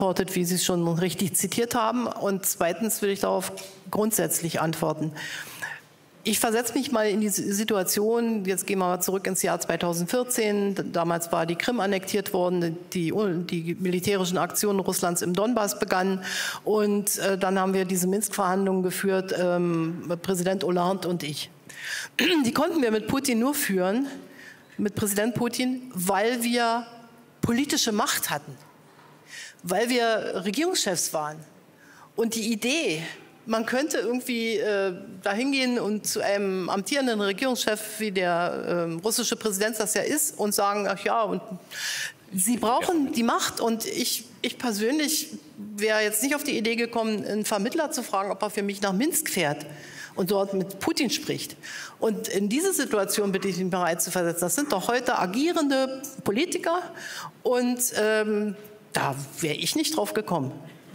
wie Sie es schon richtig zitiert haben. Und zweitens will ich darauf grundsätzlich antworten. Ich versetze mich mal in die Situation, jetzt gehen wir mal zurück ins Jahr 2014, damals war die Krim annektiert worden, die militärischen Aktionen Russlands im Donbass begannen und dann haben wir diese Minsk-Verhandlungen geführt, Präsident Hollande und ich. Die konnten wir mit Putin nur führen, mit Präsident Putin, weil wir politische Macht hatten, weil wir Regierungschefs waren. Und die Idee, man könnte irgendwie dahin gehen und zu einem amtierenden Regierungschef, wie der russische Präsident das ja ist, und sagen, ach ja, und Sie brauchen die Macht. Und ich persönlich wäre jetzt nicht auf die Idee gekommen, einen Vermittler zu fragen, ob er für mich nach Minsk fährt und dort mit Putin spricht. Und in diese Situation bin ich ihn bereit zu versetzen. Das sind doch heute agierende Politiker und da wäre ich nicht drauf gekommen.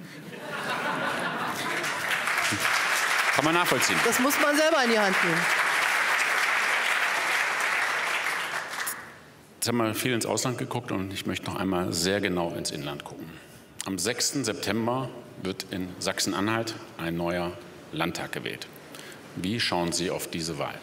Kann man nachvollziehen. Das muss man selber in die Hand nehmen. Jetzt haben wir viel ins Ausland geguckt und ich möchte noch einmal sehr genau ins Inland gucken. Am 6. September wird in Sachsen-Anhalt ein neuer Landtag gewählt. Wie schauen Sie auf diese Wahl?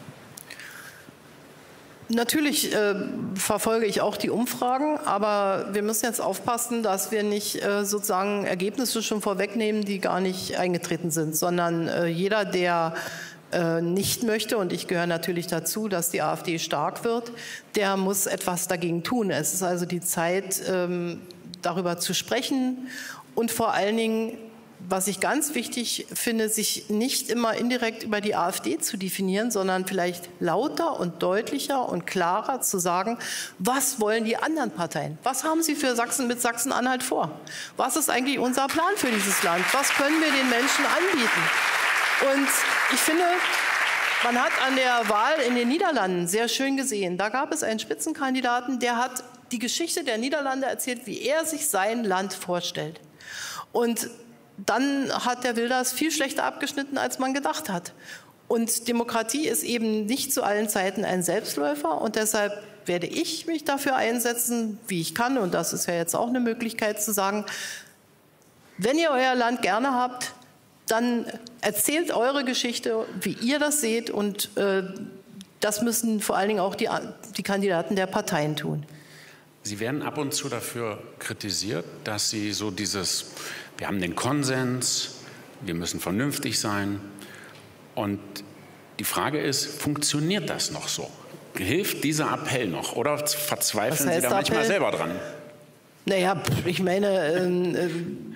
Natürlich verfolge ich auch die Umfragen, aber wir müssen jetzt aufpassen, dass wir nicht sozusagen Ergebnisse schon vorwegnehmen, die gar nicht eingetreten sind, sondern jeder, der nicht möchte, und ich gehöre natürlich dazu, dass die AfD stark wird, der muss etwas dagegen tun. Es ist also die Zeit, darüber zu sprechen und vor allen Dingen, was ich ganz wichtig finde, sich nicht immer indirekt über die AfD zu definieren, sondern vielleicht lauter und deutlicher und klarer zu sagen, was wollen die anderen Parteien? Was haben sie für Sachsen mit Sachsen-Anhalt vor? Was ist eigentlich unser Plan für dieses Land? Was können wir den Menschen anbieten? Und ich finde, man hat an der Wahl in den Niederlanden sehr schön gesehen, da gab es einen Spitzenkandidaten, der hat die Geschichte der Niederlande erzählt, wie er sich sein Land vorstellt. Und dann hat der Wilders viel schlechter abgeschnitten, als man gedacht hat. Und Demokratie ist eben nicht zu allen Zeiten ein Selbstläufer. Und deshalb werde ich mich dafür einsetzen, wie ich kann. Und das ist ja jetzt auch eine Möglichkeit zu sagen, wenn ihr euer Land gerne habt, dann erzählt eure Geschichte, wie ihr das seht. Und das müssen vor allen Dingen auch die Kandidaten der Parteien tun. Sie werden ab und zu dafür kritisiert, dass Sie so dieses, wir haben den Konsens, wir müssen vernünftig sein. Und die Frage ist, funktioniert das noch so? Hilft dieser Appell noch oder verzweifeln Sie da manchmal selber dran? Naja, ich meine,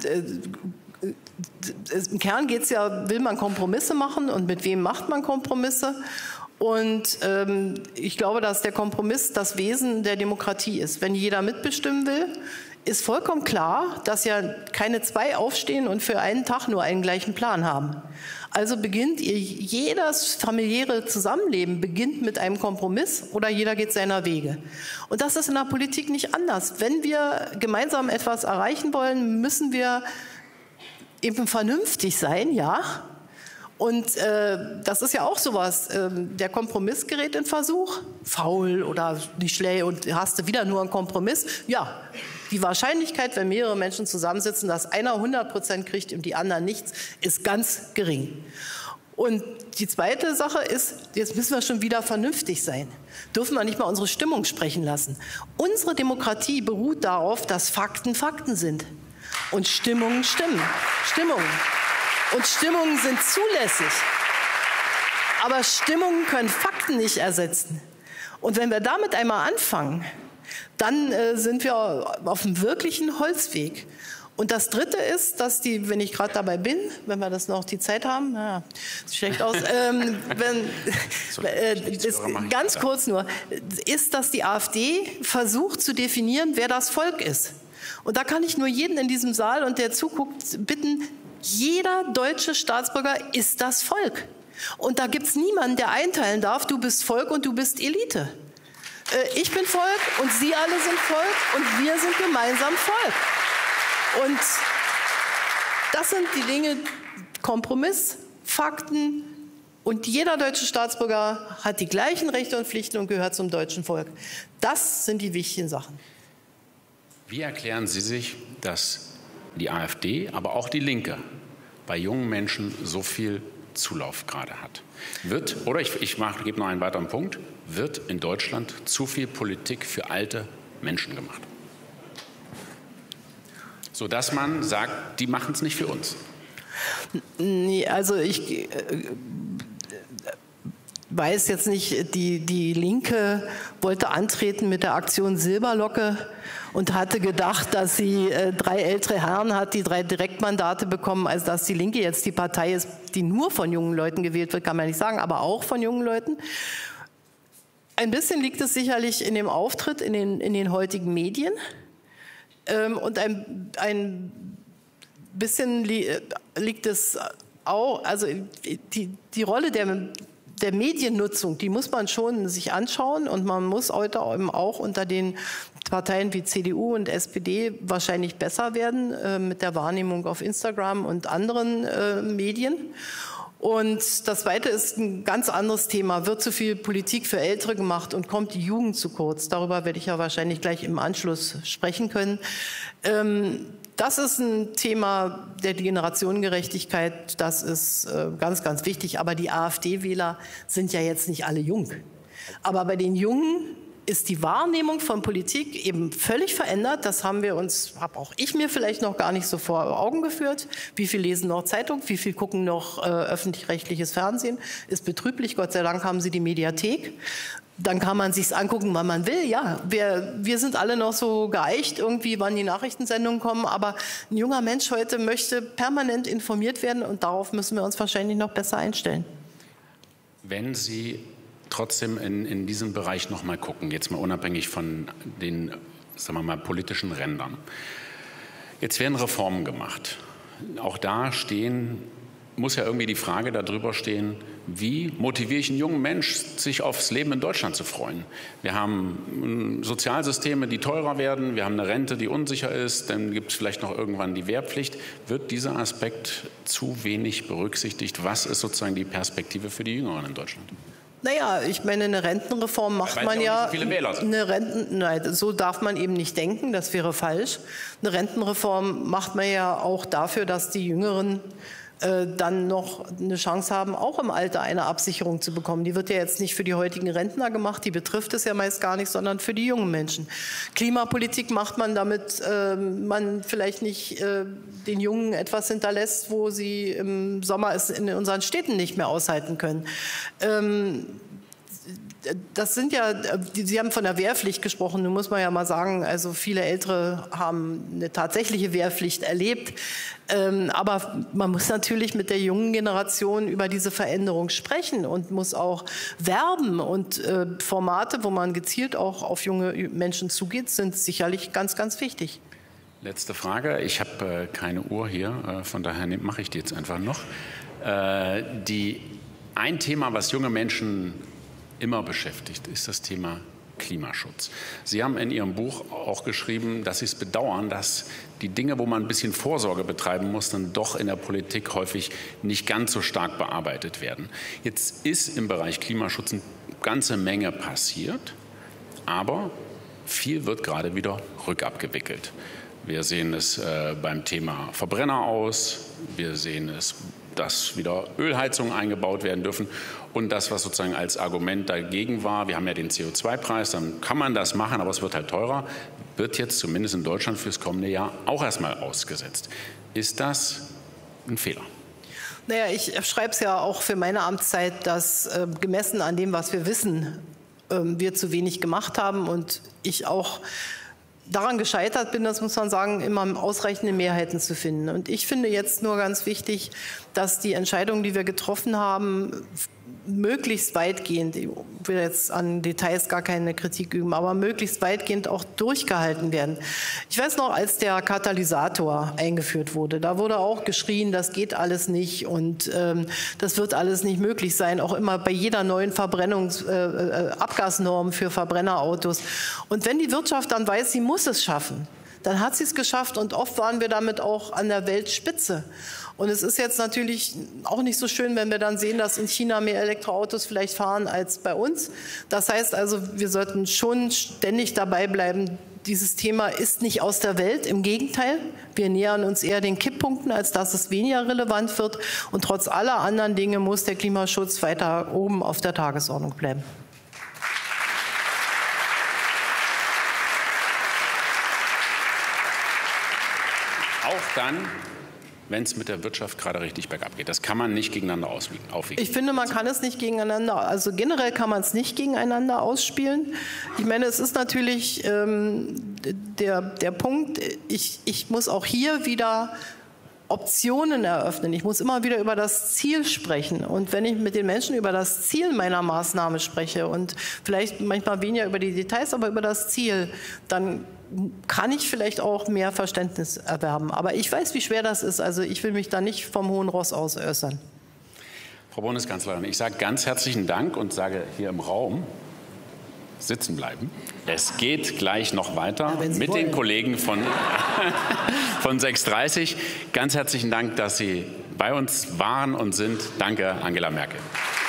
im Kern geht es ja, will man Kompromisse machen und mit wem macht man Kompromisse? Und ich glaube, dass der Kompromiss das Wesen der Demokratie ist. Wenn jeder mitbestimmen will, ist vollkommen klar, dass ja keine zwei aufstehen und für einen Tag nur einen gleichen Plan haben. Also beginnt jedes familiäre Zusammenleben beginnt mit einem Kompromiss oder jeder geht seiner Wege. Und das ist in der Politik nicht anders. Wenn wir gemeinsam etwas erreichen wollen, müssen wir eben vernünftig sein, ja. Und das ist ja auch sowas, der Kompromiss gerät in Versuch, faul oder nicht schlecht und hast du wieder nur einen Kompromiss. Ja, die Wahrscheinlichkeit, wenn mehrere Menschen zusammensitzen, dass einer 100% kriegt und die anderen nichts, ist ganz gering. Und die zweite Sache ist, jetzt müssen wir schon wieder vernünftig sein. Dürfen wir nicht mal unsere Stimmung sprechen lassen. Unsere Demokratie beruht darauf, dass Fakten Fakten sind und Stimmungen stimmen. Stimmungen. Und Stimmungen sind zulässig. Aber Stimmungen können Fakten nicht ersetzen. Und wenn wir damit einmal anfangen, dann sind wir auf einem wirklichen Holzweg. Und das Dritte ist, dass die, wenn ich gerade dabei bin, wenn wir das noch die Zeit haben, ja, sieht schlecht aus, ganz kurz nur, ist, dass die AfD versucht zu definieren, wer das Volk ist. Und da kann ich nur jeden in diesem Saal und der zuguckt bitten, jeder deutsche Staatsbürger ist das Volk. Und da gibt es niemanden, der einteilen darf, du bist Volk und du bist Elite. Ich bin Volk und Sie alle sind Volk und wir sind gemeinsam Volk. Und das sind die Dinge, Kompromiss, Fakten, und jeder deutsche Staatsbürger hat die gleichen Rechte und Pflichten und gehört zum deutschen Volk. Das sind die wichtigen Sachen. Wie erklären Sie sich, dass die AfD, aber auch die Linke bei jungen Menschen so viel Zulauf gerade hat. Gebe noch einen weiteren Punkt, wird in Deutschland zu viel Politik für alte Menschen gemacht? Sodass man sagt, die machen es nicht für uns. Nee, also ich weiß jetzt nicht, die Linke wollte antreten mit der Aktion Silberlocke und hatte gedacht, dass sie 3 ältere Herren hat, die 3 Direktmandate bekommen, also dass die Linke jetzt die Partei ist, die nur von jungen Leuten gewählt wird, kann man nicht sagen, aber auch von jungen Leuten. Ein bisschen liegt es sicherlich in dem Auftritt in den heutigen Medien und ein bisschen liegt es auch, also die Rolle der Mediennutzung, die muss man schon sich anschauen und man muss heute eben auch unter den Parteien wie CDU und SPD wahrscheinlich besser werden mit der Wahrnehmung auf Instagram und anderen Medien. Und das Zweite ist ein ganz anderes Thema. Wird zu viel Politik für Ältere gemacht und kommt die Jugend zu kurz? Darüber werde ich ja wahrscheinlich gleich im Anschluss sprechen können. Das ist ein Thema der Generationengerechtigkeit, das ist ganz, ganz wichtig. Aber die AfD-Wähler sind ja jetzt nicht alle jung. Aber bei den Jungen ist die Wahrnehmung von Politik eben völlig verändert. Das habe auch ich mir vielleicht noch gar nicht so vor Augen geführt. Wie viel lesen noch Zeitung, wie viel gucken noch öffentlich-rechtliches Fernsehen? Ist betrüblich, Gott sei Dank haben sie die Mediathek. Dann kann man sich's angucken, wann man will. Ja, wir sind alle noch so geeicht, irgendwie, wann die Nachrichtensendungen kommen. Aber ein junger Mensch heute möchte permanent informiert werden und darauf müssen wir uns wahrscheinlich noch besser einstellen. Wenn Sie trotzdem in diesem Bereich noch mal gucken, jetzt mal unabhängig von den, sagen wir mal, politischen Rändern. Jetzt werden Reformen gemacht. Auch da muss ja irgendwie die Frage darüber stehen, wie motiviere ich einen jungen Mensch, sich aufs Leben in Deutschland zu freuen? Wir haben Sozialsysteme, die teurer werden, wir haben eine Rente, die unsicher ist, dann gibt es vielleicht noch irgendwann die Wehrpflicht. Wird dieser Aspekt zu wenig berücksichtigt? Was ist sozusagen die Perspektive für die Jüngeren in Deutschland? Naja, ich meine, eine Rentenreform macht man ja. So viele Wähler sind. Nein, so darf man eben nicht denken, das wäre falsch. Eine Rentenreform macht man ja auch dafür, dass die Jüngeren dann noch eine Chance haben, auch im Alter eine Absicherung zu bekommen. Die wird ja jetzt nicht für die heutigen Rentner gemacht, die betrifft es ja meist gar nicht, sondern für die jungen Menschen. Klimapolitik macht man, damit man vielleicht nicht den Jungen etwas hinterlässt, wo sie im Sommer es in unseren Städten nicht mehr aushalten können. Das sind ja, Sie haben von der Wehrpflicht gesprochen, nun muss man ja mal sagen, also viele Ältere haben eine tatsächliche Wehrpflicht erlebt, aber man muss natürlich mit der jungen Generation über diese Veränderung sprechen und muss auch werben und Formate, wo man gezielt auch auf junge Menschen zugeht, sind sicherlich ganz, ganz wichtig. Letzte Frage, ich habe keine Uhr hier, von daher mache ich die jetzt einfach noch. Ein Thema, was junge Menschen immer beschäftigt, ist das Thema Klimaschutz. Sie haben in Ihrem Buch auch geschrieben, dass Sie es bedauern, dass die Dinge, wo man ein bisschen Vorsorge betreiben muss, dann doch in der Politik häufig nicht ganz so stark bearbeitet werden. Jetzt ist im Bereich Klimaschutz eine ganze Menge passiert, aber viel wird gerade wieder rückabgewickelt. Wir sehen es beim Thema Verbrenner aus, wir sehen es, dass wieder Ölheizungen eingebaut werden dürfen. Und das, was sozusagen als Argument dagegen war, wir haben ja den CO2-Preis, dann kann man das machen, aber es wird halt teurer, wird jetzt zumindest in Deutschland fürs kommende Jahr auch erstmal ausgesetzt. Ist das ein Fehler? Naja, ich schreibe es ja auch für meine Amtszeit, dass gemessen an dem, was wir wissen, wir zu wenig gemacht haben und ich auch daran gescheitert bin, das muss man sagen, immer ausreichende Mehrheiten zu finden. Und ich finde jetzt nur ganz wichtig, dass die Entscheidungen, die wir getroffen haben, möglichst weitgehend, ich will jetzt an Details gar keine Kritik üben, aber möglichst weitgehend auch durchgehalten werden. Ich weiß noch, als der Katalysator eingeführt wurde, da wurde auch geschrien, das geht alles nicht und das wird alles nicht möglich sein, auch immer bei jeder neuen Abgasnorm für Verbrennerautos. Und wenn die Wirtschaft dann weiß, sie muss es schaffen, dann hat sie es geschafft und oft waren wir damit auch an der Weltspitze. Und es ist jetzt natürlich auch nicht so schön, wenn wir dann sehen, dass in China mehr Elektroautos vielleicht fahren als bei uns. Das heißt also, wir sollten schon ständig dabei bleiben, dieses Thema ist nicht aus der Welt, im Gegenteil. Wir nähern uns eher den Kipppunkten, als dass es weniger relevant wird. Und trotz aller anderen Dinge muss der Klimaschutz weiter oben auf der Tagesordnung bleiben. Auch dann, wenn es mit der Wirtschaft gerade richtig bergab geht. Das kann man nicht gegeneinander aufwiegen. Ich finde, man kann es nicht gegeneinander, also generell kann man es nicht gegeneinander ausspielen. Ich meine, es ist natürlich der Punkt, ich muss auch hier wieder Optionen eröffnen. Ich muss immer wieder über das Ziel sprechen. Und wenn ich mit den Menschen über das Ziel meiner Maßnahme spreche und vielleicht manchmal weniger über die Details, aber über das Ziel, dann kann ich vielleicht auch mehr Verständnis erwerben. Aber ich weiß, wie schwer das ist. Also ich will mich da nicht vom hohen Ross aus äußern. Frau Bundeskanzlerin, ich sage ganz herzlichen Dank und sage hier im Raum, sitzen bleiben. Es geht gleich noch weiter mit den Kollegen von 6:30. Ganz herzlichen Dank, dass Sie bei uns waren und sind. Danke, Angela Merkel.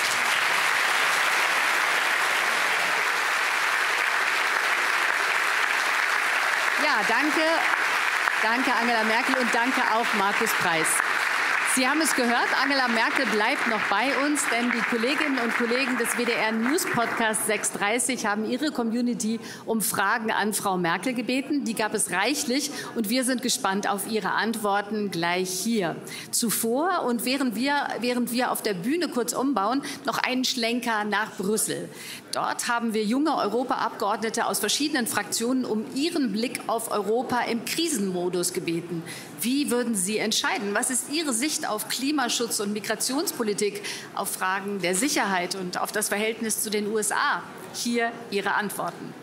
Ja, danke Angela Merkel und danke auch Markus Preis. Sie haben es gehört, Angela Merkel bleibt noch bei uns, denn die Kolleginnen und Kollegen des WDR News Podcast 6:30 haben ihre Community um Fragen an Frau Merkel gebeten. Die gab es reichlich und wir sind gespannt auf Ihre Antworten gleich hier. Zuvor und während wir auf der Bühne kurz umbauen, noch einen Schlenker nach Brüssel. Dort haben wir junge Europaabgeordnete aus verschiedenen Fraktionen um ihren Blick auf Europa im Krisenmodus gebeten. Wie würden Sie entscheiden? Was ist Ihre Sicht auf Klimaschutz und Migrationspolitik, auf Fragen der Sicherheit und auf das Verhältnis zu den USA? Hier Ihre Antworten.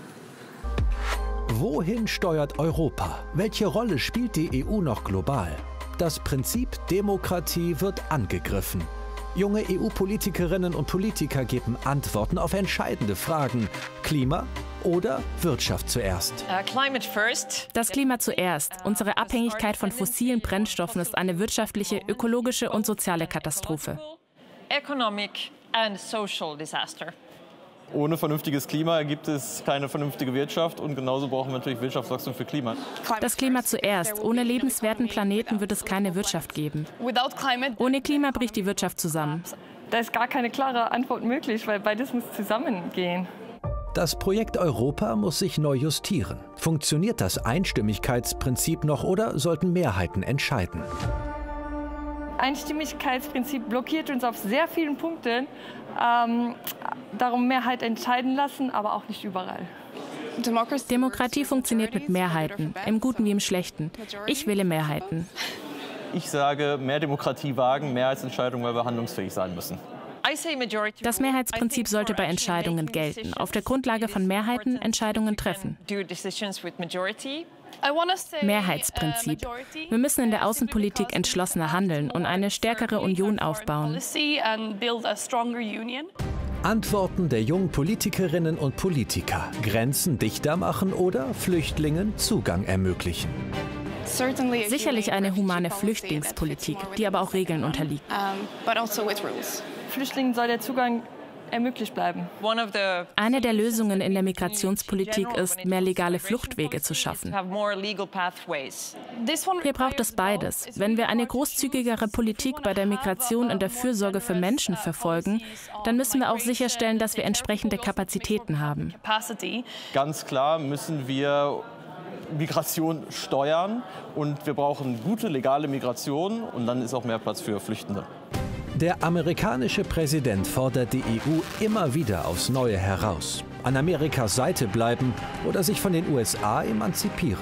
Wohin steuert Europa? Welche Rolle spielt die EU noch global? Das Prinzip Demokratie wird angegriffen. Junge EU-Politikerinnen und Politiker geben Antworten auf entscheidende Fragen. Klima oder Wirtschaft zuerst? Das Klima zuerst. Unsere Abhängigkeit von fossilen Brennstoffen ist eine wirtschaftliche, ökologische und soziale Katastrophe. Ohne vernünftiges Klima gibt es keine vernünftige Wirtschaft und genauso brauchen wir natürlich Wirtschaftswachstum für Klima. Das Klima zuerst. Ohne lebenswerten Planeten wird es keine Wirtschaft geben. Ohne Klima bricht die Wirtschaft zusammen. Da ist gar keine klare Antwort möglich, weil beides muss zusammengehen. Das Projekt Europa muss sich neu justieren. Funktioniert das Einstimmigkeitsprinzip noch oder sollten Mehrheiten entscheiden? Einstimmigkeitsprinzip blockiert uns auf sehr vielen Punkten. Darum Mehrheit entscheiden lassen, aber auch nicht überall. Demokratie funktioniert mit Mehrheiten, im Guten wie im Schlechten. Ich wähle Mehrheiten. Ich sage, mehr Demokratie wagen, Mehrheitsentscheidungen, weil wir handlungsfähig sein müssen. Das Mehrheitsprinzip sollte bei Entscheidungen gelten. Auf der Grundlage von Mehrheiten Entscheidungen treffen. Mehrheitsprinzip. Wir müssen in der Außenpolitik entschlossener handeln und eine stärkere Union aufbauen. Antworten der jungen Politikerinnen und Politiker. Grenzen dichter machen oder Flüchtlingen Zugang ermöglichen. Sicherlich eine humane Flüchtlingspolitik, die aber auch Regeln unterliegt. Flüchtlingen soll der Zugang ermöglicht bleiben. Eine der Lösungen in der Migrationspolitik ist, mehr legale Fluchtwege zu schaffen. Hier braucht es beides. Wenn wir eine großzügigere Politik bei der Migration und der Fürsorge für Menschen verfolgen, dann müssen wir auch sicherstellen, dass wir entsprechende Kapazitäten haben. Ganz klar müssen wir Migration steuern und wir brauchen gute legale Migration und dann ist auch mehr Platz für Flüchtende. Der amerikanische Präsident fordert die EU immer wieder aufs Neue heraus. An Amerikas Seite bleiben oder sich von den USA emanzipieren.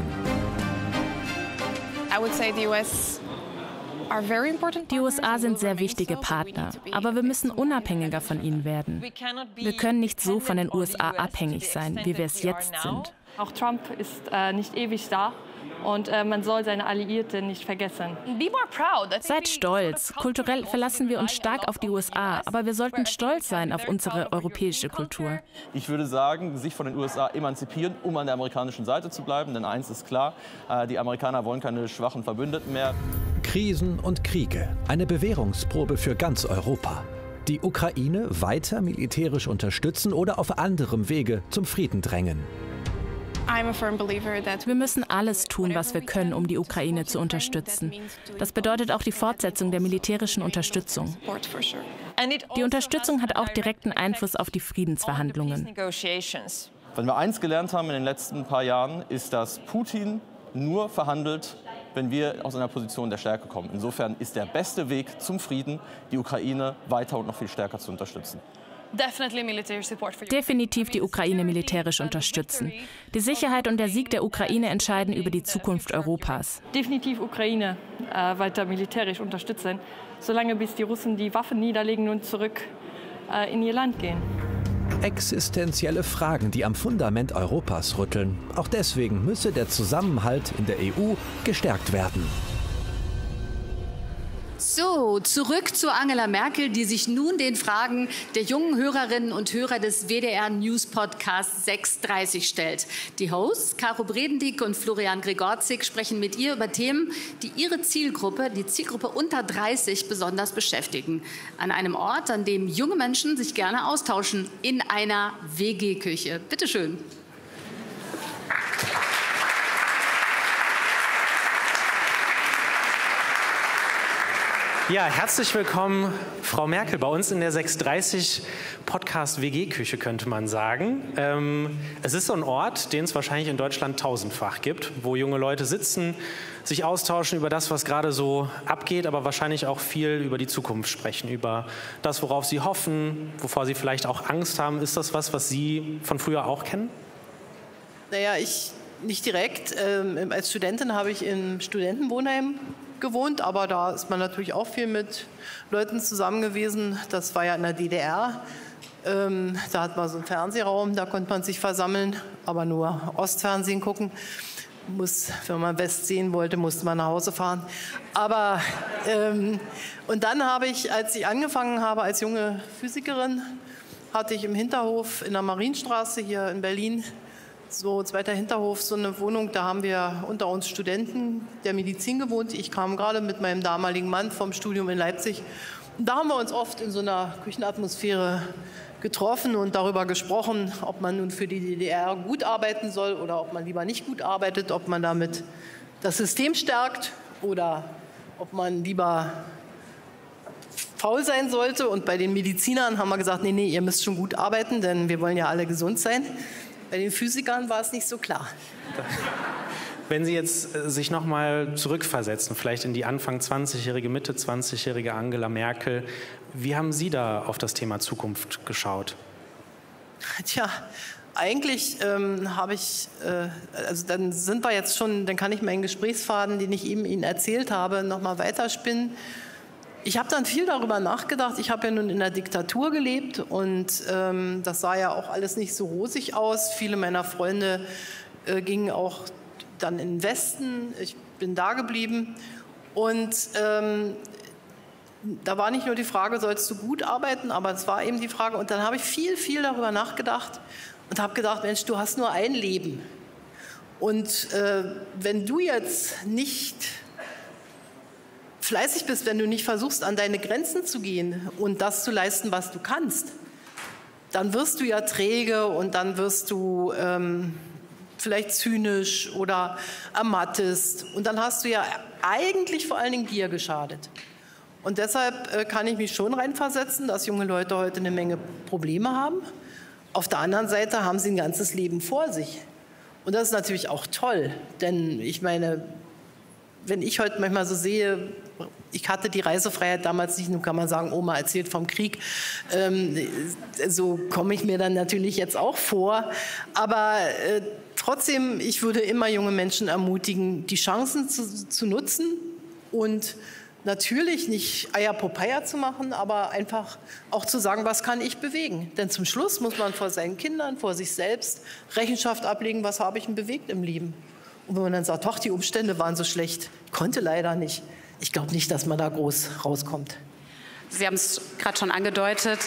Die USA sind sehr wichtige Partner, aber wir müssen unabhängiger von ihnen werden. Wir können nicht so von den USA abhängig sein, wie wir es jetzt sind. Auch Trump ist nicht ewig da Und man soll seine Alliierten nicht vergessen. Seid stolz. Kulturell verlassen wir uns stark auf die USA, aber wir sollten stolz sein auf unsere europäische Kultur. Ich würde sagen, sich von den USA emanzipieren, um an der amerikanischen Seite zu bleiben. Denn eins ist klar, die Amerikaner wollen keine schwachen Verbündeten mehr. Krisen und Kriege, eine Bewährungsprobe für ganz Europa. Die Ukraine weiter militärisch unterstützen oder auf anderem Wege zum Frieden drängen. Wir müssen alles tun, was wir können, um die Ukraine zu unterstützen. Das bedeutet auch die Fortsetzung der militärischen Unterstützung. Die Unterstützung hat auch direkten Einfluss auf die Friedensverhandlungen. Wenn wir eins gelernt haben in den letzten paar Jahren, ist, dass Putin nur verhandelt, wenn wir aus einer Position der Stärke kommen. Insofern ist der beste Weg zum Frieden, die Ukraine weiter und noch viel stärker zu unterstützen. Definitiv die Ukraine militärisch unterstützen. Die Sicherheit und der Sieg der Ukraine entscheiden über die Zukunft Europas. Definitiv Ukraine weiter militärisch unterstützen, solange bis die Russen die Waffen niederlegen und zurück in ihr Land gehen. Existenzielle Fragen, die am Fundament Europas rütteln. Auch deswegen müsse der Zusammenhalt in der EU gestärkt werden. So, zurück zu Angela Merkel, die sich nun den Fragen der jungen Hörerinnen und Hörer des WDR News Podcasts 630 stellt. Die Hosts Caro Bredendieck und Florian Gregorzig sprechen mit ihr über Themen, die ihre Zielgruppe, die Zielgruppe unter 30, besonders beschäftigen. An einem Ort, an dem junge Menschen sich gerne austauschen, in einer WG-Küche. Bitte schön. Ja, herzlich willkommen, Frau Merkel, bei uns in der 630 Podcast WG-Küche, könnte man sagen. Es ist so ein Ort, den es wahrscheinlich in Deutschland tausendfach gibt, wo junge Leute sitzen, sich austauschen über das, was gerade so abgeht, aber wahrscheinlich auch viel über die Zukunft sprechen, über das, worauf sie hoffen, wovor sie vielleicht auch Angst haben. Ist das was Sie von früher auch kennen? Naja, ich nicht direkt. Als Studentin habe ich im Studentenwohnheim gewohnt, aber da ist man natürlich auch viel mit Leuten zusammen gewesen. Das war ja in der DDR. Da hat man so einen Fernsehraum, da konnte man sich versammeln, aber nur Ostfernsehen gucken. Wenn man West sehen wollte, musste man nach Hause fahren. Aber und dann habe ich, als ich angefangen habe als junge Physikerin, hatte ich im Hinterhof in der Marienstraße hier in Berlin, so zweiter Hinterhof, so eine Wohnung, da haben wir unter uns Studenten der Medizin gewohnt. Ich kam gerade mit meinem damaligen Mann vom Studium in Leipzig. Und da haben wir uns oft in so einer Küchenatmosphäre getroffen und darüber gesprochen, ob man nun für die DDR gut arbeiten soll oder ob man lieber nicht gut arbeitet, ob man damit das System stärkt oder ob man lieber faul sein sollte. Und bei den Medizinern haben wir gesagt, nee, ihr müsst schon gut arbeiten, denn wir wollen ja alle gesund sein. Bei den Physikern war es nicht so klar. Wenn Sie jetzt sich noch mal zurückversetzen, vielleicht in die Anfang 20-jährige, Mitte 20-jährige Angela Merkel, wie haben Sie da auf das Thema Zukunft geschaut? Tja, eigentlich habe ich, also dann sind wir jetzt schon, dann kann ich meinen Gesprächsfaden, den ich eben Ihnen erzählt habe, noch mal weiterspinnen. Ich habe dann viel darüber nachgedacht. Ich habe ja nun in der Diktatur gelebt und das sah ja auch alles nicht so rosig aus. Viele meiner Freunde gingen auch dann in den Westen. Ich bin da geblieben. Und da war nicht nur die Frage, sollst du gut arbeiten, aber es war eben die Frage. Und dann habe ich viel darüber nachgedacht und habe gedacht, Mensch, du hast nur ein Leben. Und wenn du jetzt nicht fleißig bist, wenn du nicht versuchst, an deine Grenzen zu gehen und das zu leisten, was du kannst, dann wirst du ja träge und dann wirst du vielleicht zynisch oder ermattest. Und dann hast du ja eigentlich vor allen Dingen dir geschadet. Und deshalb kann ich mich schon reinversetzen, dass junge Leute heute eine Menge Probleme haben. Auf der anderen Seite haben sie ein ganzes Leben vor sich. Und das ist natürlich auch toll, denn ich meine, wenn ich heute manchmal so sehe, ich hatte die Reisefreiheit damals nicht, nun kann man sagen, Oma erzählt vom Krieg, so komme ich mir dann natürlich jetzt auch vor, aber trotzdem, ich würde immer junge Menschen ermutigen, die Chancen zu nutzen und natürlich nicht Eierpopeia zu machen, aber einfach auch zu sagen, was kann ich bewegen? Denn zum Schluss muss man vor seinen Kindern, vor sich selbst Rechenschaft ablegen, was habe ich denn bewegt im Leben? Und wenn man dann sagt, ach, die Umstände waren so schlecht, konnte leider nicht. Ich glaube nicht, dass man da groß rauskommt. Sie haben es gerade schon angedeutet.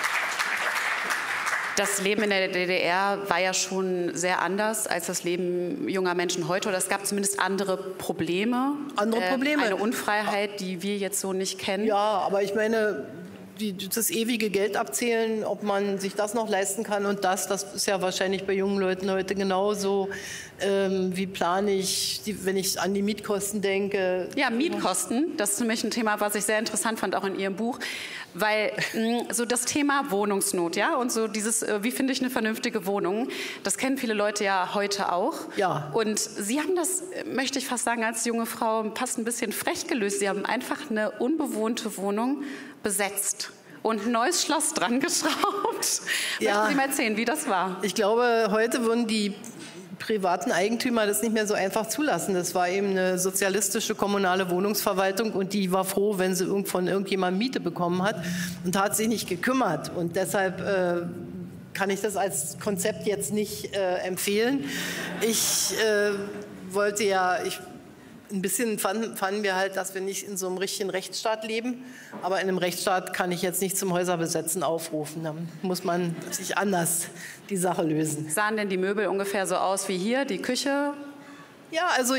Das Leben in der DDR war ja schon sehr anders als das Leben junger Menschen heute. Oder es gab zumindest andere Probleme. Andere Probleme. Eine Unfreiheit, die wir jetzt so nicht kennen. Ja, aber ich meine, das ewige Geld abzählen, ob man sich das noch leisten kann und das ist ja wahrscheinlich bei jungen Leuten heute genauso. Wie plane ich, wenn ich an die Mietkosten denke? Ja, Mietkosten, das ist nämlich ein Thema, was ich sehr interessant fand, auch in Ihrem Buch. Weil so das Thema Wohnungsnot, ja, und so dieses, wie finde ich eine vernünftige Wohnung, das kennen viele Leute ja heute auch. Ja. Und Sie haben das, möchte ich fast sagen, als junge Frau fast ein bisschen frech gelöst. Sie haben einfach eine unbewohnte Wohnung besetzt und ein neues Schloss dran geschraubt. Ja. Möchten Sie mal erzählen, wie das war? Ich glaube, heute würden die privaten Eigentümer das nicht mehr so einfach zulassen. Das war eben eine sozialistische kommunale Wohnungsverwaltung und die war froh, wenn sie von irgendjemandem Miete bekommen hat und hat sich nicht gekümmert. Und deshalb kann ich das als Konzept jetzt nicht empfehlen. Ich wollte ja... Ein bisschen fanden wir halt, dass wir nicht in so einem richtigen Rechtsstaat leben. Aber in einem Rechtsstaat kann ich jetzt nicht zum Häuserbesetzen aufrufen. Dann muss man sich anders die Sache lösen. Sahen denn die Möbel ungefähr so aus wie hier, die Küche? Ja, also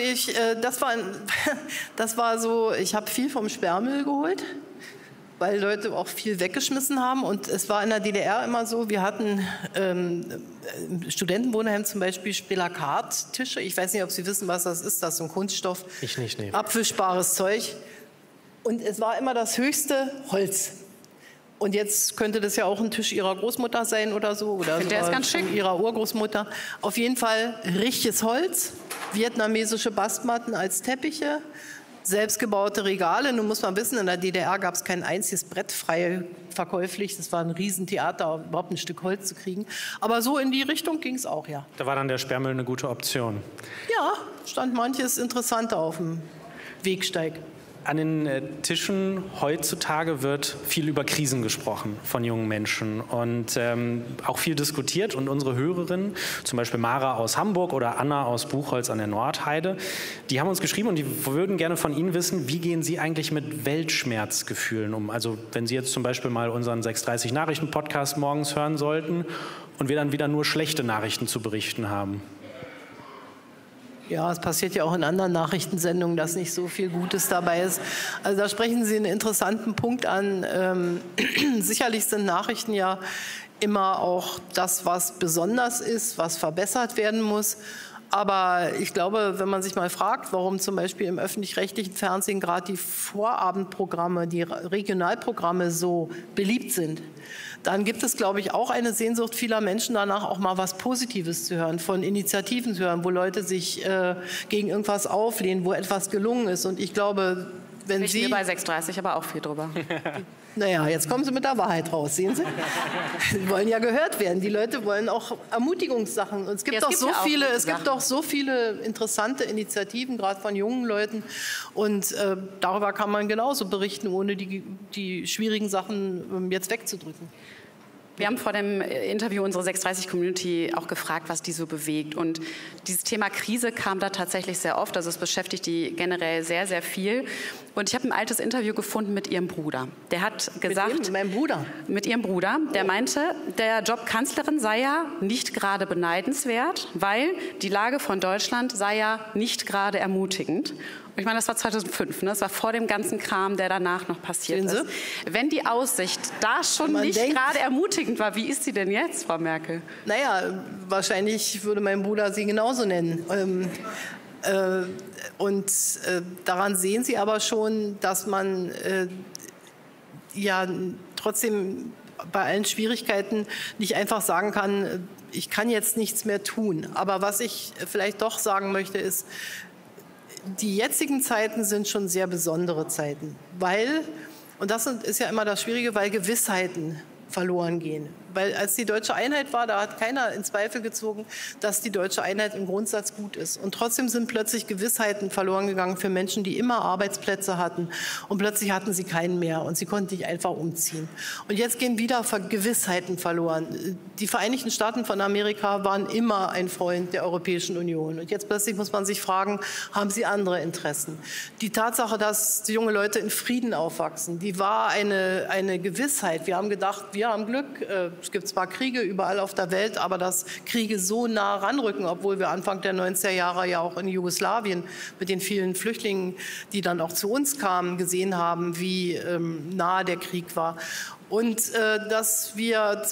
das war so, ich habe viel vom Sperrmüll geholt, weil Leute auch viel weggeschmissen haben. Und es war in der DDR immer so, wir hatten im Studentenwohnheim zum Beispiel Spelakat-Tische. Ich weiß nicht, ob Sie wissen, was das ist. Das ist so ein Kunststoff. Ich nicht, nee. Abwischbares Zeug. Und es war immer das höchste Holz. Und jetzt könnte das ja auch ein Tisch Ihrer Großmutter sein oder so. Oder der ist ganz schick. Ihrer Urgroßmutter. Auf jeden Fall richtiges Holz, vietnamesische Bastmatten als Teppiche, selbstgebaute Regale. Nun muss man wissen, in der DDR gab es kein einziges Brett frei verkäuflich. Das war ein Riesentheater, überhaupt ein Stück Holz zu kriegen. Aber so in die Richtung ging es auch, ja. Da war dann der Sperrmüll eine gute Option. Ja, stand manches Interessanter auf dem Wegsteig. An den Tischen heutzutage wird viel über Krisen gesprochen von jungen Menschen und auch viel diskutiert. Und unsere Hörerinnen, zum Beispiel Mara aus Hamburg oder Anna aus Buchholz an der Nordheide, die haben uns geschrieben und die würden gerne von Ihnen wissen, wie gehen Sie eigentlich mit Weltschmerzgefühlen um? Also wenn Sie jetzt zum Beispiel mal unseren 6:30 Nachrichten-Podcast morgens hören sollten und wir dann wieder nur schlechte Nachrichten zu berichten haben. Ja, es passiert ja auch in anderen Nachrichtensendungen, dass nicht so viel Gutes dabei ist. Also da sprechen Sie einen interessanten Punkt an. Sicherlich sind Nachrichten ja immer auch das, was besonders ist, was verbessert werden muss. Aber ich glaube, wenn man sich mal fragt, warum zum Beispiel im öffentlich-rechtlichen Fernsehen gerade die Vorabendprogramme, die Regionalprogramme so beliebt sind, dann gibt es, glaube ich, auch eine Sehnsucht vieler Menschen danach, auch mal was Positives zu hören, von Initiativen zu hören, wo Leute sich gegen irgendwas auflehnen, wo etwas gelungen ist. Und ich glaube, wenn Sie... Ich bei 6:30 aber auch viel drüber. Naja, jetzt kommen Sie mit der Wahrheit raus, sehen Sie? Sie wollen ja gehört werden. Die Leute wollen auch Ermutigungssachen. Und es gibt doch so viele interessante Initiativen, gerade von jungen Leuten. Und darüber kann man genauso berichten, ohne die schwierigen Sachen jetzt wegzudrücken. Wir haben vor dem Interview unsere 6:30-Community auch gefragt, was die so bewegt. Und dieses Thema Krise kam da tatsächlich sehr oft. Also es beschäftigt die generell sehr, sehr viel. Und ich habe ein altes Interview gefunden mit ihrem Bruder. Der hat gesagt... Mit meinem Bruder? Mit ihrem Bruder. Der meinte, der Job Kanzlerin sei ja nicht gerade beneidenswert, weil die Lage von Deutschland sei ja nicht gerade ermutigend. Ich meine, das war 2005, ne? Das war vor dem ganzen Kram, der danach noch passiert ist. Wenn die Aussicht da schon nicht gerade ermutigend war, wie ist sie denn jetzt, Frau Merkel? Naja, wahrscheinlich würde mein Bruder sie genauso nennen. Daran sehen Sie aber schon, dass man ja trotzdem bei allen Schwierigkeiten nicht einfach sagen kann, ich kann jetzt nichts mehr tun. Aber was ich vielleicht doch sagen möchte, ist, die jetzigen Zeiten sind schon sehr besondere Zeiten, weil, und das ist ja immer das Schwierige, weil Gewissheiten verloren gehen. Weil als die deutsche Einheit war, da hat keiner in Zweifel gezogen, dass die deutsche Einheit im Grundsatz gut ist. Und trotzdem sind plötzlich Gewissheiten verloren gegangen für Menschen, die immer Arbeitsplätze hatten. Und plötzlich hatten sie keinen mehr und sie konnten nicht einfach umziehen. Und jetzt gehen wieder Gewissheiten verloren. Die Vereinigten Staaten von Amerika waren immer ein Freund der Europäischen Union. Und jetzt plötzlich muss man sich fragen, haben sie andere Interessen? Die Tatsache, dass junge Leute in Frieden aufwachsen, die war eine Gewissheit. Wir haben gedacht, wir haben Glück. Es gibt zwar Kriege überall auf der Welt, aber dass Kriege so nah ranrücken, obwohl wir Anfang der 90er Jahre ja auch in Jugoslawien mit den vielen Flüchtlingen, die dann auch zu uns kamen, gesehen haben, wie nah der Krieg war. Und dass wir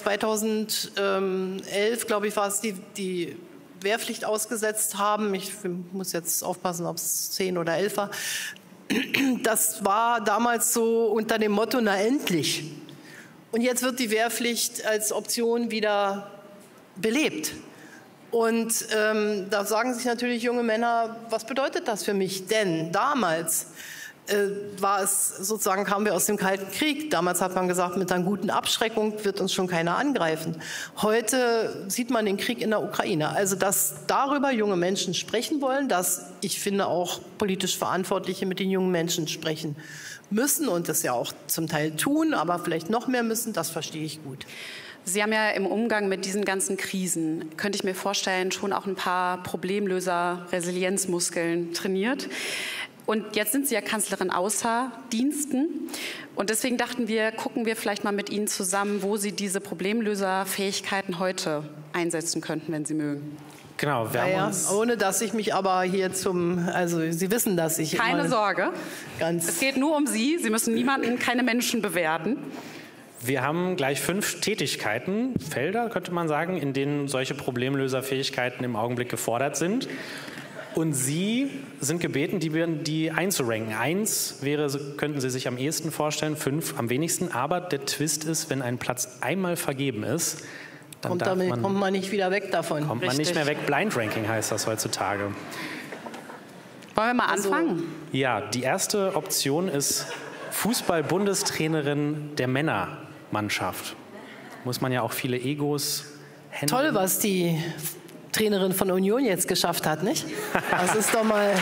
2011, glaube ich, war es die Wehrpflicht ausgesetzt haben. Ich muss jetzt aufpassen, ob es 10 oder 11 war. Das war damals so unter dem Motto, na endlich. Und jetzt wird die Wehrpflicht als Option wieder belebt. Und da sagen sich natürlich junge Männer, was bedeutet das für mich? Denn damals war es sozusagen, kamen wir aus dem Kalten Krieg. Damals hat man gesagt, mit einer guten Abschreckung wird uns schon keiner angreifen. Heute sieht man den Krieg in der Ukraine. Also, dass darüber junge Menschen sprechen wollen, dass ich finde auch politisch Verantwortliche mit den jungen Menschen sprechen müssen und das ja auch zum Teil tun, aber vielleicht noch mehr müssen, das verstehe ich gut. Sie haben ja im Umgang mit diesen ganzen Krisen, könnte ich mir vorstellen, schon auch ein paar Problemlöser, Resilienzmuskeln trainiert. Und jetzt sind Sie ja Kanzlerin außer Diensten. Und deswegen dachten wir, gucken wir vielleicht mal mit Ihnen zusammen, wo Sie diese Problemlöserfähigkeiten heute einsetzen könnten, wenn Sie mögen. Genau, wir haben uns ohne dass ich mich aber hier also Sie wissen, dass ich... Keine Sorge, es geht nur um Sie. Sie müssen keine Menschen bewerten. Wir haben gleich 5 Tätigkeiten, Felder, könnte man sagen, in denen solche Problemlöserfähigkeiten im Augenblick gefordert sind. Und Sie sind gebeten, die einzuranken. 1 könnten Sie sich am ehesten vorstellen, 5 am wenigsten. Aber der Twist ist, wenn ein Platz einmal vergeben ist, dann kommt man nicht wieder weg davon. Kommt man nicht mehr weg. Blind Ranking heißt das heutzutage. Wollen wir mal anfangen? Ja, die erste Option ist Fußball-Bundestrainerin der Männermannschaft. Muss man ja auch viele Egos handeln. Toll, was die Trainerin von Union jetzt geschafft hat, nicht? Das ist doch mal...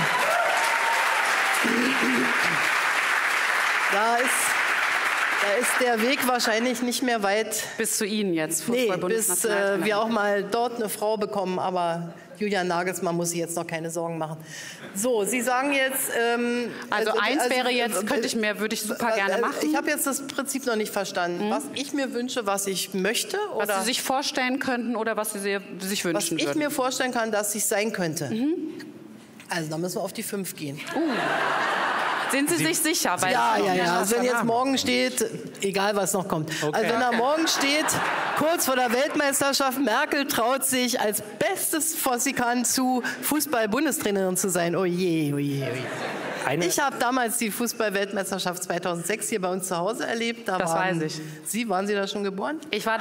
Da ist der Weg wahrscheinlich nicht mehr weit. Bis zu Ihnen jetzt. Nee, bis wir auch mal dort eine Frau bekommen. Aber Julian Nagelsmann muss sich jetzt noch keine Sorgen machen. So, Sie sagen jetzt... Also eins wäre jetzt, würde ich super gerne machen. Ich habe jetzt das Prinzip noch nicht verstanden. Was ich mir wünsche, was ich möchte? Oder was Sie sich vorstellen könnten oder was Sie sich wünschen würden? Was ich mir vorstellen kann, dass ich sein könnte. Also, da müssen wir auf die 5 gehen. Sind Sie sich sicher? Ja. Also wenn jetzt morgen steht, egal was noch kommt. Okay. Also wenn da morgen steht, kurz vor der Weltmeisterschaft, Merkel traut sich als Bestes, was sie kann, zu Fußball-Bundestrainerin zu sein. Oh je, oh je, oh je. Ich habe damals die Fußball-Weltmeisterschaft 2006 hier bei uns zu Hause erlebt. Das weiß ich. Waren Sie da schon geboren? Ich war...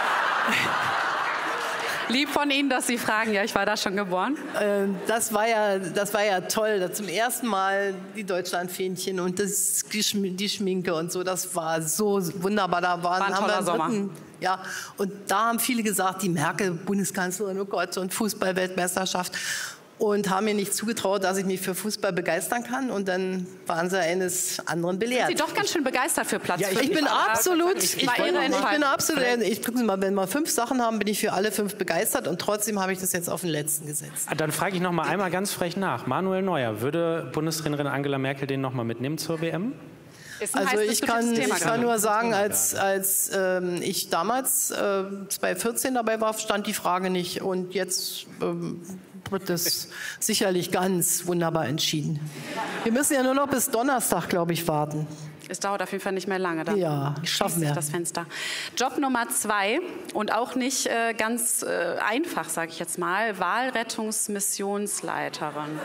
Lieb von Ihnen, dass Sie fragen. Ja, ich war da schon geboren. Das war ja toll. Zum ersten Mal die Deutschlandfähnchen und die Schminke und so. Das war so wunderbar. War ein toller Sommer. Ja, und da haben viele gesagt, die Merkel, Bundeskanzlerin, oh Gott, und Fußball-Weltmeisterschaft. Und haben mir nicht zugetraut, dass ich mich für Fußball begeistern kann. Und dann waren sie eines anderen belehrt. Sind Sie doch ganz schön begeistert für Platz 5. Ich bin absolut, gucken Sie mal, wenn wir 5 Sachen haben, bin ich für alle 5 begeistert. Und trotzdem habe ich das jetzt auf den letzten gesetzt. Dann frage ich noch mal einmal ganz frech nach. Manuel Neuer, würde Bundestrainerin Angela Merkel den noch mal mitnehmen zur WM? Also ich kann nur sagen, als ich damals 2014 dabei war, stand die Frage nicht. Und jetzt wird das sicherlich ganz wunderbar entschieden. Wir müssen ja nur noch bis Donnerstag, glaube ich, warten. Es dauert auf jeden Fall nicht mehr lange. Dann ja, schaffen wir das Fenster. Job Nummer 2 und auch nicht ganz einfach, sage ich jetzt mal, Wahlrettungsmissionsleiterin.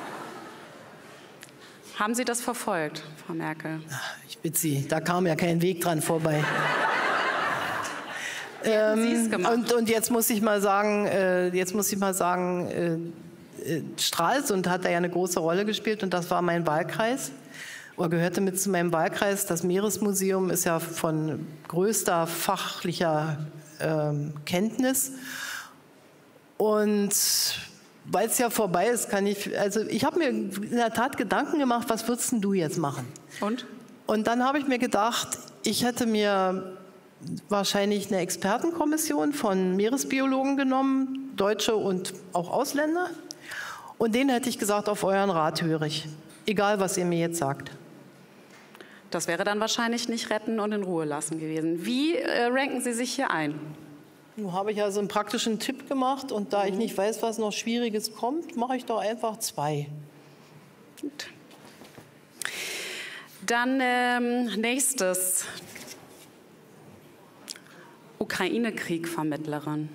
Haben Sie das verfolgt, Frau Merkel? Ich bitte Sie, da kam ja kein Weg dran vorbei. Und jetzt muss ich mal sagen, Stralsund hat da ja eine große Rolle gespielt und das war mein Wahlkreis. Oder gehörte mit zu meinem Wahlkreis. Das Meeresmuseum ist ja von größter fachlicher Kenntnis. Und weil es ja vorbei ist, ich habe mir in der Tat Gedanken gemacht, was würdest denn du jetzt machen? Und dann habe ich mir gedacht, ich hätte mir wahrscheinlich eine Expertenkommission von Meeresbiologen genommen, Deutsche und auch Ausländer. Und denen hätte ich gesagt, auf euren Rat höre ich, egal was ihr mir jetzt sagt. Das wäre dann wahrscheinlich nicht retten und in Ruhe lassen gewesen. Wie ranken Sie sich hier ein? Nun habe ich also einen praktischen Tipp gemacht und da ich nicht weiß, was noch Schwieriges kommt, mache ich doch einfach 2. Gut. Dann nächstes. Ukraine-Krieg-Vermittlerin.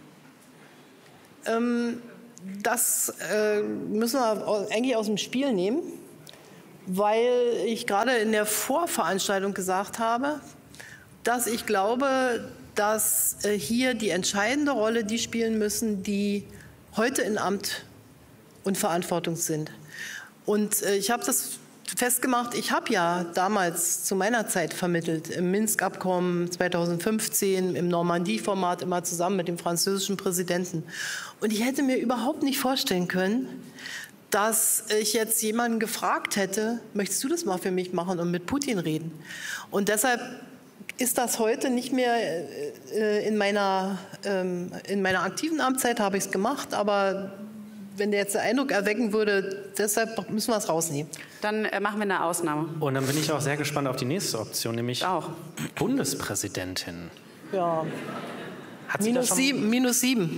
Das müssen wir eigentlich aus dem Spiel nehmen, weil ich gerade in der Vorveranstaltung gesagt habe, dass ich glaube, dass hier die entscheidende Rolle die spielen müssen, die heute in Amt und Verantwortung sind. Und ich habe das festgemacht, ich habe ja damals zu meiner Zeit vermittelt, im Minsk-Abkommen 2015, im Normandie-Format, immer zusammen mit dem französischen Präsidenten. Und ich hätte mir überhaupt nicht vorstellen können, dass ich jetzt jemanden gefragt hätte, möchtest du das mal für mich machen und mit Putin reden? Und deshalb ist das heute nicht mehr in meiner aktiven Amtszeit, habe ich es gemacht, aber wenn der jetzt den Eindruck erwecken würde, deshalb müssen wir es rausnehmen. Dann machen wir eine Ausnahme. Und dann bin ich auch sehr gespannt auf die nächste Option, nämlich auch Bundespräsidentin. Ja, Hat sie -7.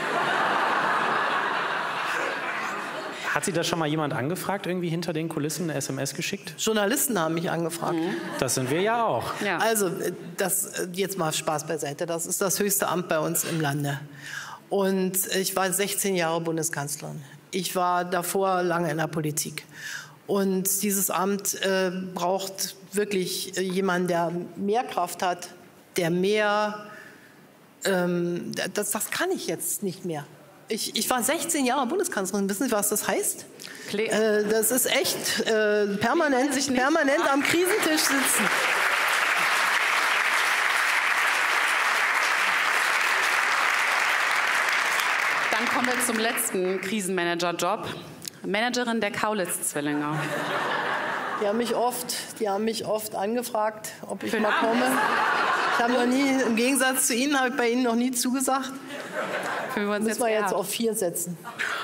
Hat Sie da schon mal jemand angefragt, irgendwie hinter den Kulissen eine SMS geschickt? Journalisten haben mich angefragt. Das sind wir ja auch. Ja. Also, jetzt mal Spaß beiseite, das ist das höchste Amt bei uns im Lande. Und ich war 16 Jahre Bundeskanzlerin. Ich war davor lange in der Politik. Und dieses Amt braucht wirklich jemanden, der mehr Kraft hat, der mehr... das kann ich jetzt nicht mehr. Ich war 16 Jahre Bundeskanzlerin. Wissen Sie, was das heißt? Das ist echt permanent am Krisentisch sitzen. Dann kommen wir zum letzten Krisenmanager-Job. Managerin der Kaulitz-Zwillinge. Die haben mich oft angefragt, ob ich mal komme. Ich habe noch nie, im Gegensatz zu Ihnen, habe ich bei Ihnen noch nie zugesagt. Müssen wir jetzt auf 4 setzen.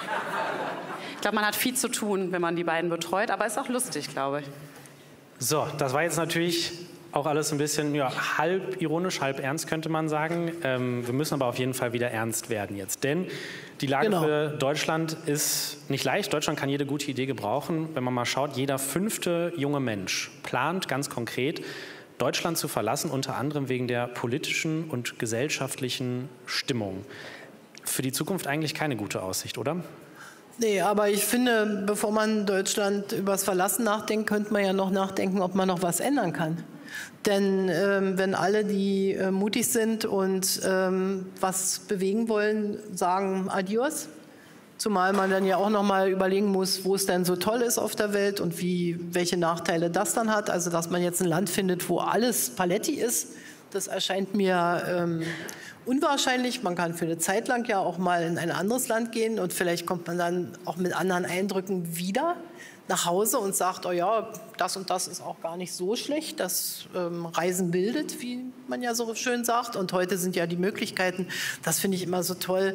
Ich glaube, man hat viel zu tun, wenn man die beiden betreut, aber ist auch lustig, glaube ich. So, das war jetzt natürlich auch alles ein bisschen halb ironisch, halb ernst, könnte man sagen. Wir müssen aber auf jeden Fall wieder ernst werden jetzt. Denn die Lage für Deutschland ist nicht leicht. Deutschland kann jede gute Idee gebrauchen. Wenn man mal schaut, jeder 5. junge Mensch plant ganz konkret, Deutschland zu verlassen, unter anderem wegen der politischen und gesellschaftlichen Stimmung. Für die Zukunft eigentlich keine gute Aussicht, oder? Nee, aber ich finde, bevor man Deutschland übers Verlassen nachdenkt, könnte man ja noch nachdenken, ob man noch was ändern kann. Denn wenn alle, die mutig sind und was bewegen wollen, sagen Adios, zumal man dann ja auch noch mal überlegen muss, wo es denn so toll ist auf der Welt und welche Nachteile das dann hat. Also dass man jetzt ein Land findet, wo alles Paletti ist, das erscheint mir unwahrscheinlich. Man kann für eine Zeit lang ja auch mal in ein anderes Land gehen und vielleicht kommt man dann auch mit anderen Eindrücken wieder nach Hause und sagt, oh ja, das und das ist auch gar nicht so schlecht, das Reisen bildet, wie man ja so schön sagt. Und heute sind ja die Möglichkeiten, das finde ich immer so toll.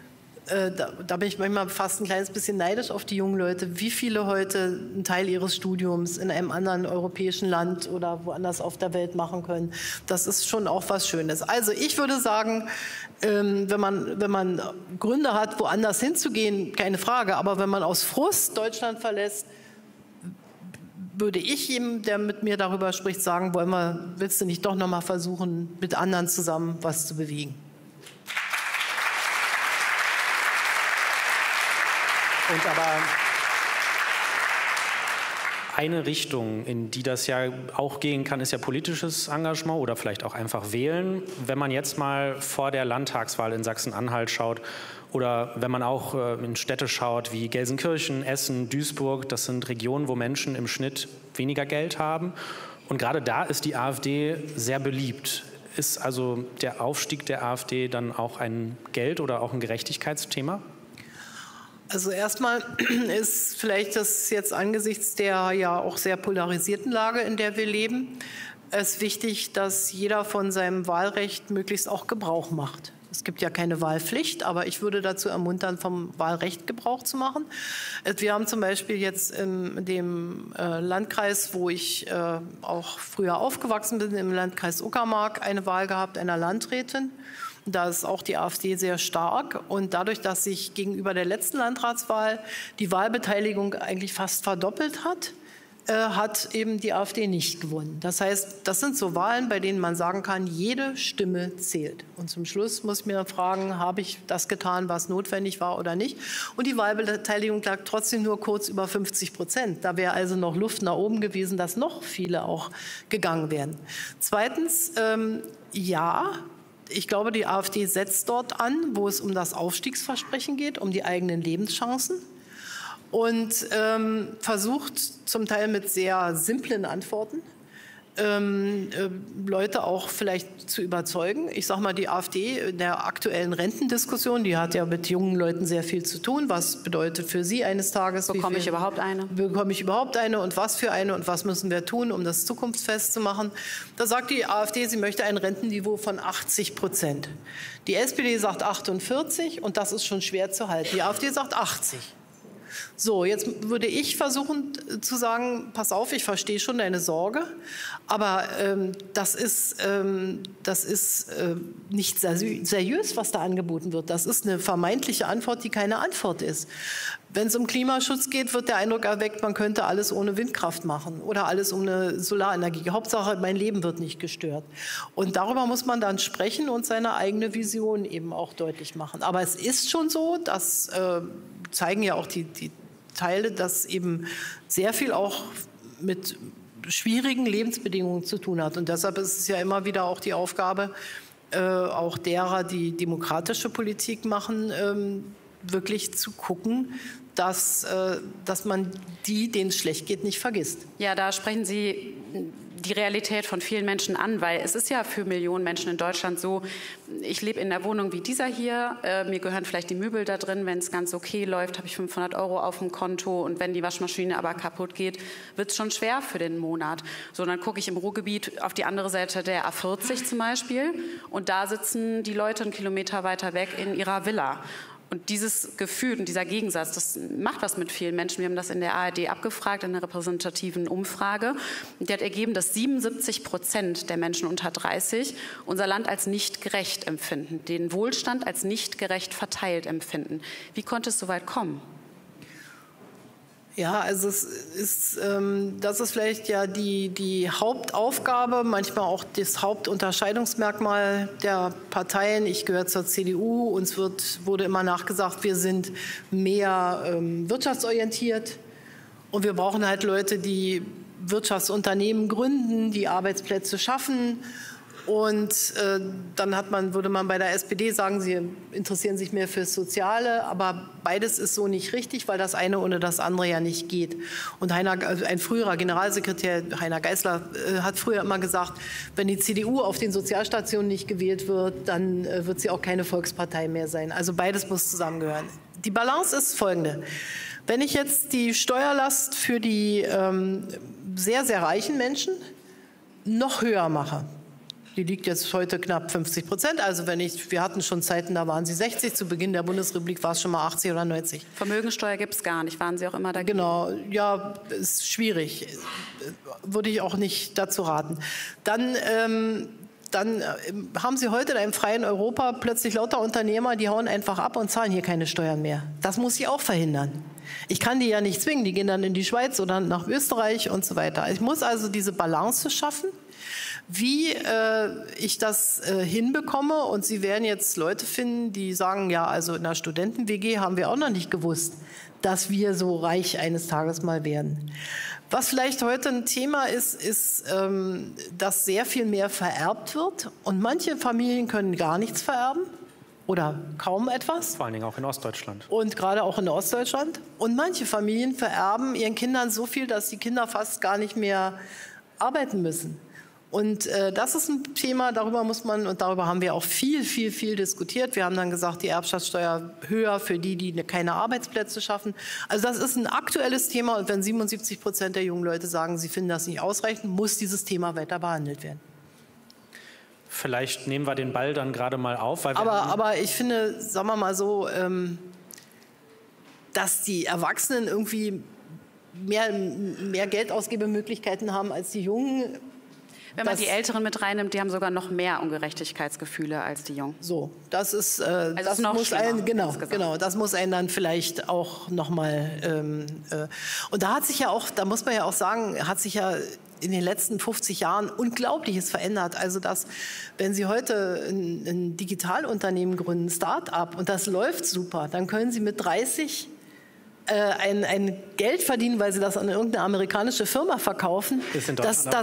Da bin ich manchmal fast ein kleines bisschen neidisch auf die jungen Leute, wie viele heute einen Teil ihres Studiums in einem anderen europäischen Land oder woanders auf der Welt machen können. Das ist schon auch was Schönes. Also ich würde sagen, wenn man Gründe hat, woanders hinzugehen, keine Frage, aber wenn man aus Frust Deutschland verlässt, würde ich jedem, der mit mir darüber spricht, sagen, willst du nicht doch noch mal versuchen, mit anderen zusammen was zu bewegen? Und aber eine Richtung, in die das ja auch gehen kann, ist ja politisches Engagement oder vielleicht auch einfach wählen. Wenn man jetzt mal vor der Landtagswahl in Sachsen-Anhalt schaut oder wenn man auch in Städte schaut wie Gelsenkirchen, Essen, Duisburg, das sind Regionen, wo Menschen im Schnitt weniger Geld haben. Und gerade da ist die AfD sehr beliebt. Ist also der Aufstieg der AfD dann auch ein Geld- oder auch ein Gerechtigkeitsthema? Also erstmal ist vielleicht das jetzt angesichts der ja auch sehr polarisierten Lage, in der wir leben, es wichtig, dass jeder von seinem Wahlrecht möglichst auch Gebrauch macht. Es gibt ja keine Wahlpflicht, aber ich würde dazu ermuntern, vom Wahlrecht Gebrauch zu machen. Wir haben zum Beispiel jetzt in dem Landkreis, wo ich auch früher aufgewachsen bin, im Landkreis Uckermark, eine Wahl gehabt einer Landrätin. Da ist auch die AfD sehr stark. Und dadurch, dass sich gegenüber der letzten Landratswahl die Wahlbeteiligung eigentlich fast verdoppelt hat, hat eben die AfD nicht gewonnen. Das heißt, das sind so Wahlen, bei denen man sagen kann, jede Stimme zählt. Und zum Schluss muss ich mir fragen, habe ich das getan, was notwendig war oder nicht? Und die Wahlbeteiligung lag trotzdem nur kurz über 50%. Da wäre also noch Luft nach oben gewesen, dass noch viele auch gegangen wären. Zweitens, ja, ich glaube, die AfD setzt dort an, wo es um das Aufstiegsversprechen geht, um die eigenen Lebenschancen. Und versucht zum Teil mit sehr simplen Antworten Leute auch vielleicht zu überzeugen. Ich sage mal, die AfD in der aktuellen Rentendiskussion, die hat ja mit jungen Leuten sehr viel zu tun. Was bedeutet für sie eines Tages? Bekomme ich überhaupt eine? Bekomme ich überhaupt eine und was für eine und was müssen wir tun, um das zukunftsfest zu machen? Da sagt die AfD, sie möchte ein Rentenniveau von 80%. Die SPD sagt 48 und das ist schon schwer zu halten. Die AfD sagt 80. So, jetzt würde ich versuchen zu sagen, pass auf, ich verstehe schon deine Sorge, aber das ist nicht seriös, was da angeboten wird. Das ist eine vermeintliche Antwort, die keine Antwort ist. Wenn es um Klimaschutz geht, wird der Eindruck erweckt, man könnte alles ohne Windkraft machen oder alles ohne Solarenergie. Hauptsache, mein Leben wird nicht gestört. Und darüber muss man dann sprechen und seine eigene Vision eben auch deutlich machen. Aber es ist schon so, dass zeigen ja auch die Teile, dass eben sehr viel auch mit schwierigen Lebensbedingungen zu tun hat. Und deshalb ist es ja immer wieder auch die Aufgabe, auch derer, die demokratische Politik machen, wirklich zu gucken, dass man die, denen es schlecht geht, nicht vergisst. Ja, da sprechen Sie die Realität von vielen Menschen an, weil es ist ja für Millionen Menschen in Deutschland so, ich lebe in einer Wohnung wie dieser hier, mir gehören vielleicht die Möbel da drin, wenn es ganz okay läuft, habe ich 500 € auf dem Konto und wenn die Waschmaschine aber kaputt geht, wird es schon schwer für den Monat. So, dann gucke ich im Ruhrgebiet auf die andere Seite der A40 zum Beispiel und da sitzen die Leute einen Kilometer weiter weg in ihrer Villa. Und dieses Gefühl und dieser Gegensatz, das macht was mit vielen Menschen. Wir haben das in der ARD abgefragt, in einer repräsentativen Umfrage. Und die hat ergeben, dass 77% der Menschen unter 30 unser Land als nicht gerecht empfinden, den Wohlstand als nicht gerecht verteilt empfinden. Wie konnte es so weit kommen? Ja, also das ist vielleicht ja die Hauptaufgabe, manchmal auch das Hauptunterscheidungsmerkmal der Parteien. Ich gehöre zur CDU, uns wurde immer nachgesagt, wir sind mehr wirtschaftsorientiert und wir brauchen halt Leute, die Wirtschaftsunternehmen gründen, die Arbeitsplätze schaffen. Und dann würde man bei der SPD sagen, sie interessieren sich mehr fürs Soziale, aber beides ist so nicht richtig, weil das eine ohne das andere ja nicht geht. Und ein früherer Generalsekretär, Heiner Geißler, hat früher immer gesagt, wenn die CDU auf den Sozialstationen nicht gewählt wird, dann wird sie auch keine Volkspartei mehr sein. Also beides muss zusammengehören. Die Balance ist folgende. Wenn ich jetzt die Steuerlast für die sehr, sehr reichen Menschen noch höher mache, die liegt jetzt heute knapp 50%. Also wir hatten schon Zeiten, da waren sie 60. Zu Beginn der Bundesrepublik war es schon mal 80 oder 90. Vermögensteuer gibt es gar nicht. Waren Sie auch immer dagegen? Genau, ja, ist schwierig. Würde ich auch nicht dazu raten. Dann haben Sie heute in einem freien Europa plötzlich lauter Unternehmer, die hauen einfach ab und zahlen hier keine Steuern mehr. Das muss ich auch verhindern. Ich kann die ja nicht zwingen. Die gehen dann in die Schweiz oder nach Österreich und so weiter. Ich muss also diese Balance schaffen. Wie ich das hinbekomme, und Sie werden jetzt Leute finden, die sagen, ja, also in der Studenten-WG haben wir auch noch nicht gewusst, dass wir so reich eines Tages mal werden. Was vielleicht heute ein Thema ist, dass sehr viel mehr vererbt wird und manche Familien können gar nichts vererben oder kaum etwas. Vor allen Dingen auch in Ostdeutschland. Und gerade auch in Ostdeutschland. Und manche Familien vererben ihren Kindern so viel, dass die Kinder fast gar nicht mehr arbeiten müssen. Und das ist ein Thema, darüber haben wir auch viel diskutiert. Wir haben dann gesagt, die Erbschaftssteuer höher für die keine Arbeitsplätze schaffen. Also das ist ein aktuelles Thema und wenn 77% der jungen Leute sagen, sie finden das nicht ausreichend, muss dieses Thema weiter behandelt werden. Vielleicht nehmen wir den Ball dann gerade mal auf. Weil aber ich finde, sagen wir mal so, dass die Erwachsenen irgendwie mehr Geldausgebemöglichkeiten haben als die Jungen. Wenn man die Älteren mit reinnimmt, die haben sogar noch mehr Ungerechtigkeitsgefühle als die Jungen. So, das ist, das noch muss genau, das muss einen dann vielleicht auch noch mal. Und da hat sich ja auch, da muss man ja auch sagen, hat sich ja in den letzten 50 Jahren Unglaubliches verändert. Also dass, wenn Sie heute ein Digitalunternehmen gründen, ein Start-up, und das läuft super, dann können Sie mit 30 ein Geld verdienen, weil sie das an irgendeine amerikanische Firma verkaufen. Da